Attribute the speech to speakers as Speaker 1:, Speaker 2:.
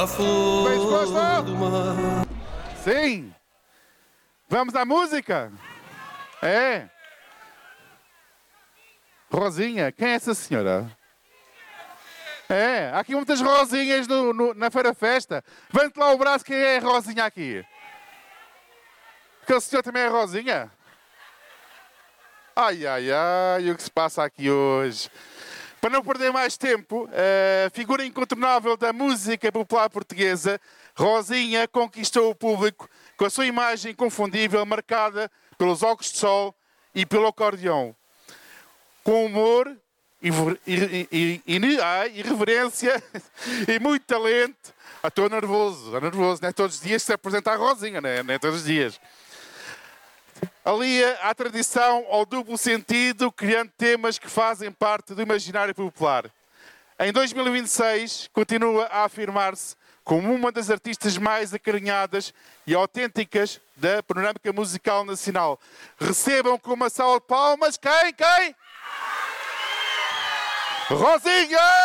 Speaker 1: a flor do mar.
Speaker 2: Sim. Vamos à música? É. Rosinha, quem é essa senhora? É, há aqui muitas rosinhas na Feira Festa. Levante lá o braço, quem é a rosinha aqui? Aquele senhor também é rosinha? Ai, ai, ai, o que se passa aqui hoje? Para não perder mais tempo, a figura incontornável da música popular portuguesa, Rosinha conquistou o público com a sua imagem inconfundível, marcada pelos óculos de sol e pelo acordeão. Com humor, irreverência e muito talento. Estou nervoso, não é todos os dias que se apresenta a Rosinha, não é todos os dias. Alia à tradição ao duplo sentido, criando temas que fazem parte do imaginário popular. Em 2026, continua a afirmar-se como uma das artistas mais acarinhadas e autênticas da panorâmica musical nacional. Recebam com uma salva de palmas quem? Rosinha!